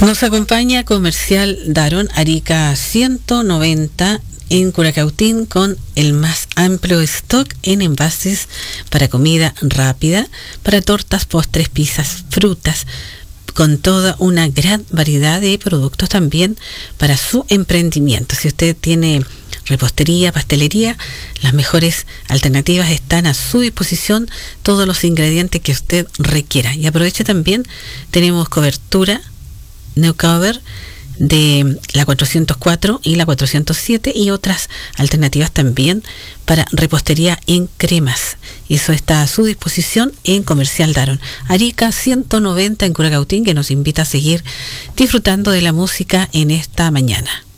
Nos acompaña Comercial Daron, Arica 190 en Curacautín, con el más amplio stock en envases para comida rápida, para tortas, postres, pizzas, frutas, con toda una gran variedad de productos también para su emprendimiento. Si usted tiene repostería, pastelería, las mejores alternativas están a su disposición, todos los ingredientes que usted requiera. Y aproveche también, tenemos cobertura New Cover de la 404 y la 407 y otras alternativas también para repostería en cremas. Y eso está a su disposición en Comercial Daron, Arica 190 en Curacautín, que nos invita a seguir disfrutando de la música en esta mañana.